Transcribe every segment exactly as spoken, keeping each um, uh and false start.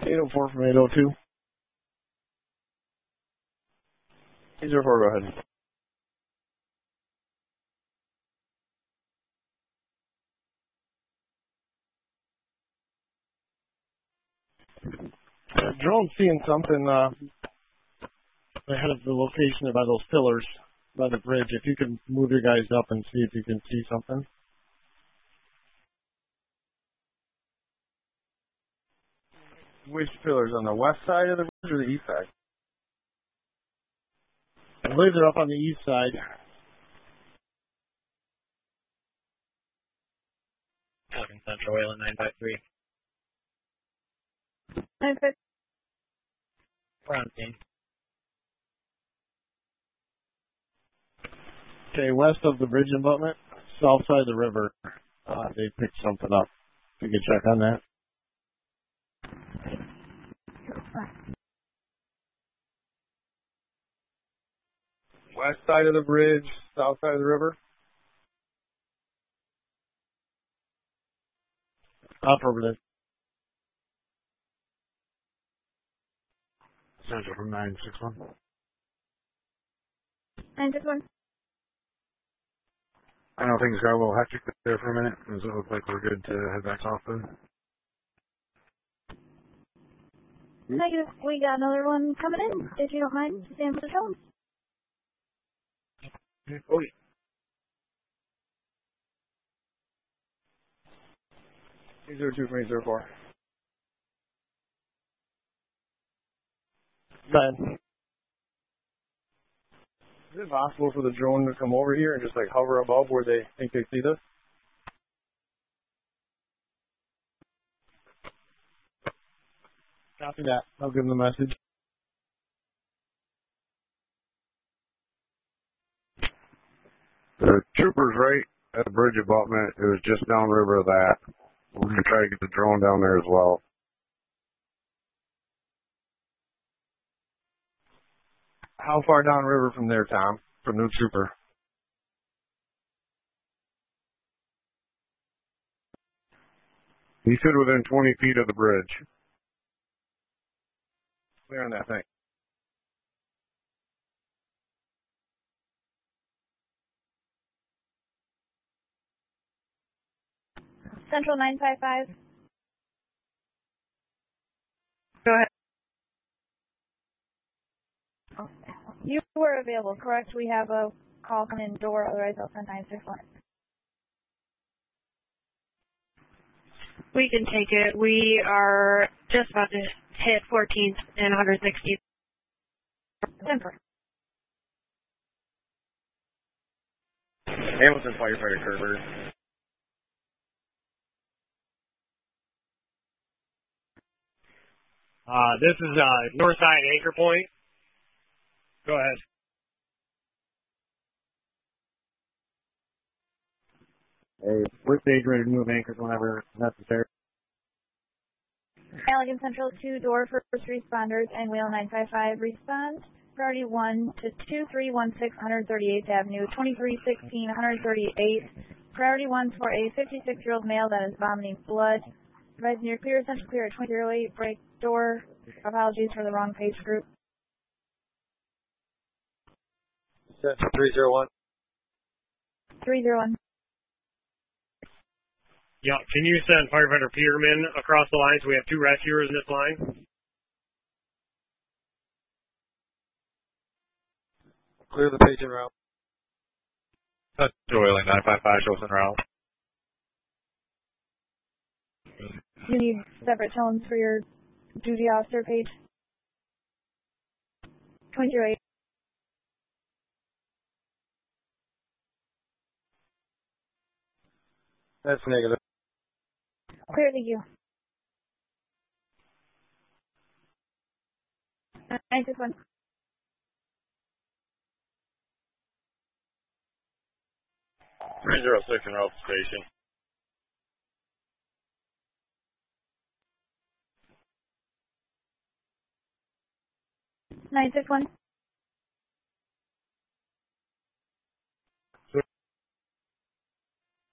eight oh four from eight oh two. eight oh four, go ahead. Uh, drone seeing something uh, ahead of the location by those pillars by the bridge. If you can move your guys up and see if you can see something. Which pillars, on the west side of the bridge or the east side? I believe they're up on the east side. Falcon Central, Wayland nine five three. nine five. We're on scene. Okay, west of the bridge abutment, south side of the river. Uh, they picked something up. You can check on that. West side of the bridge, south side of the river. Affirmative. Central from nine six one. nine six one. I know things got a little hectic there for a minute. Does it look like we're good to head back off then? Negative. We got another one coming in. If you don't mind, stand for the phone. Oh, yeah. eight oh two from eight oh four. Ben. Is it possible for the drone to come over here and just like hover above where they think they see this? Copy that. I'll give them the message. The trooper's right at the bridge abutment. It was just downriver of that. We're going to try to get the drone down there as well. How far downriver from there, Tom? From the trooper? He said within twenty feet of the bridge. Clear on that thing. Central nine five five. Go ahead. You were available, correct? We have a call coming in door, otherwise I'll send nine six one. We can take it. We are just about to hit fourteenth and one hundred sixty. Temper. Hamilton firefighter Kerber. Uh, this is uh, north side anchor point. Go ahead. Hey, we're stage ready to move anchors whenever necessary. Allegan Central two door first responders and Whale nine five five respond. Priority one to two three one six one thirty-eighth Avenue, twenty-three sixteen one thirty-eighth. Priority one for a fifty-six-year-old male that is vomiting blood. Advise near clear, central clear at twenty oh eight. Break door. Apologies for the wrong page group. Central three zero one. three zero one. Yeah, can you send firefighter Peterman across the line so we have two rescuers in this line? Clear the page and route. That's Wayland nine five five, shows en route. You need separate tones for your duty officer page. twenty oh eight. That's negative. Clear, thank you. nine six one. three zero six in route station. nine six one.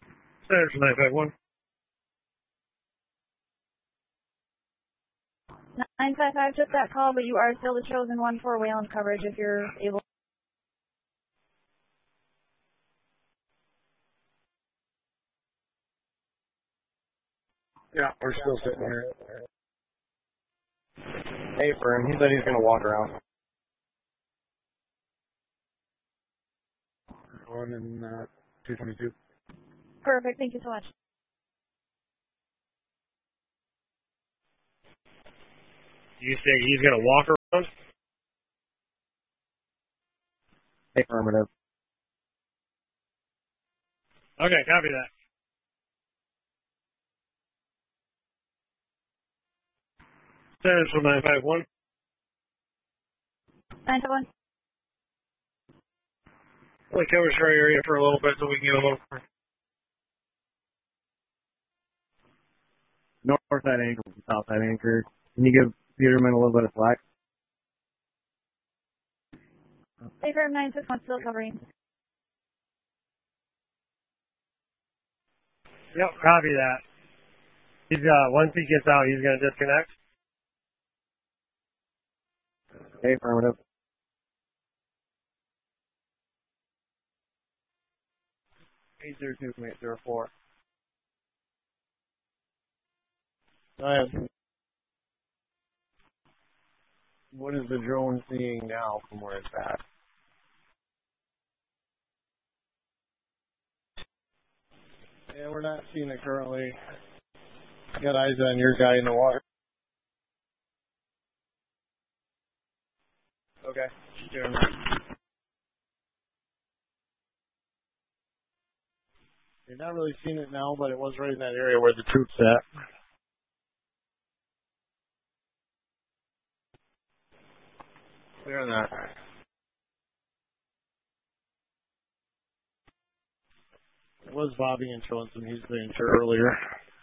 Center nine five one. nine five five took that call, but you are still the chosen one for Wayland coverage if you're able. Yeah, we're still sitting here. Hey, for him, he said he's going to walk around. One and uh, two twenty-two. Perfect. Thank you so much. You say he's going to walk around? Affirmative. Okay, copy that. Central nine five one. nine five one. Only covers our area for a little bit so we can get a little. North side anchor, south side anchor. Can you give Peterman a little bit of slack? Safer nine six one still covering. Yep, copy that. He's uh once he gets out, he's going to disconnect. Affirmative. eight zero two from eight zero four. Go ahead. What is the drone seeing now from where it's at? Yeah, we're not seeing it currently. Got eyes on your guy in the water. Okay. Doing You're not really seeing it now, but it was right in that area where the troops at. Clear on that. It was bobbing and showing some heat signature earlier.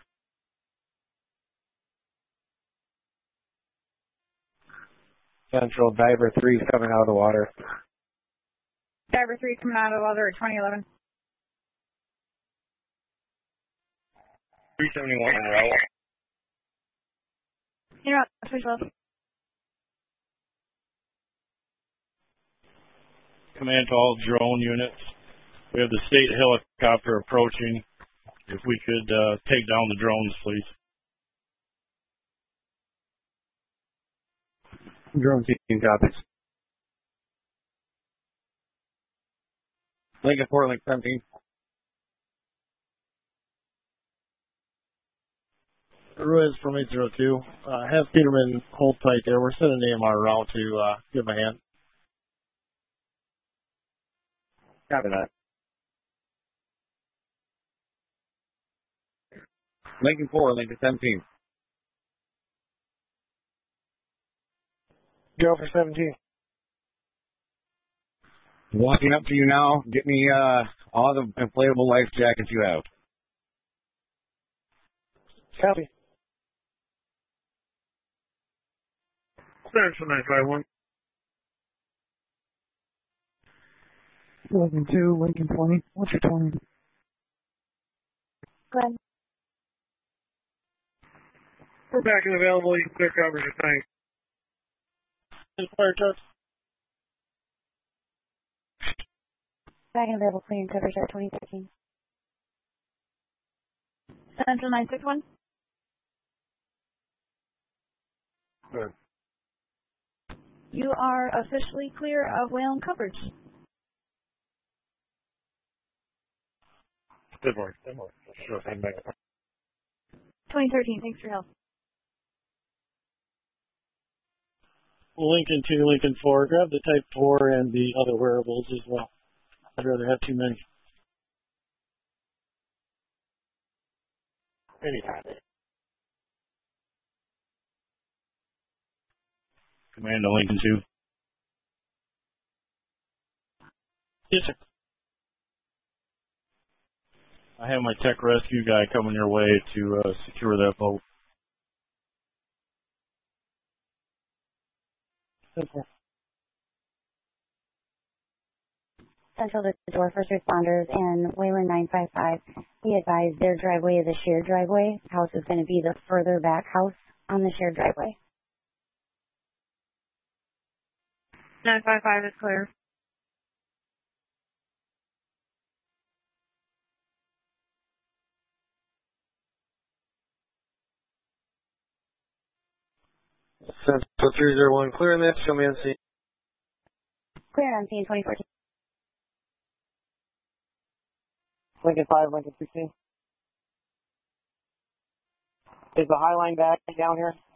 Central diver three coming out of the water. Diver three coming out of the water at twenty eleven. three seventy-one in row. You're out. Switch left. Command to all drone units. We have the state helicopter approaching. If we could uh, take down the drones, please. Drone team copies. Lincoln four, Lincoln seventeen. Ruiz from eight zero two. Uh, have Peterman hold tight there. We're sending A M R around to uh, give him a hand. Copy that. Lincoln four, Lincoln seventeen. Go for seventeen. Walking up to you now. Get me uh, all the inflatable life jackets you have. Copy. Central nine five one. Lincoln two, Lincoln twenty. What's your twenty? Go ahead. We're back and available. You can clear coverage of tank. Fire trucks. Back and available clear and coverage at twenty thirteen. Central nine six one. Good. You are officially clear of Wayland coverage. Good morning. Good morning. Sure, hang back. twenty thirteen. Thanks for your help. Lincoln two, Lincoln four. Grab the Type four and the other wearables as well. I'd rather have too many. Anytime. Command to Lincoln two. Yes, sir. I have my tech rescue guy coming your way to uh, secure that boat. Central to the door first responders and Wayland nine five five. We advise their driveway is a shared driveway. House is going to be the further back house on the shared driveway. nine five five is clear. Central three zero one, clear in that. Show me on scene. Clear on scene twenty fourteen. Lincoln five, Lincoln sixteen. Is the High Line back down here?